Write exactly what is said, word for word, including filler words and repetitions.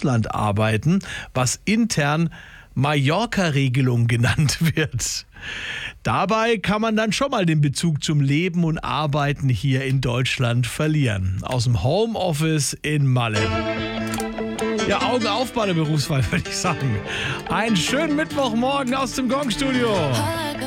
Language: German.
Ausland arbeiten, was intern Mallorca-Regelung genannt wird. Dabei kann man dann schon mal den Bezug zum Leben und Arbeiten hier in Deutschland verlieren. Aus dem Homeoffice in Malle. Ja, Augen auf bei der Berufswahl, würde ich sagen. Einen schönen Mittwochmorgen aus dem Gong-Studio.